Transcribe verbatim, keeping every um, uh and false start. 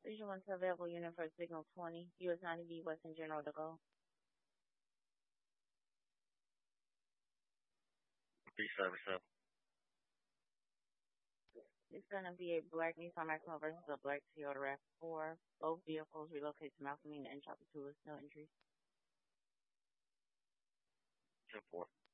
Region one to available unit for signal twenty. U S ninety B Western General to go. three seven seven. It's going to be a black Nissan Maxima versus a black Toyota RAV four. Both vehicles relocated to Malcolmine and Chopper two with no injuries. ten four.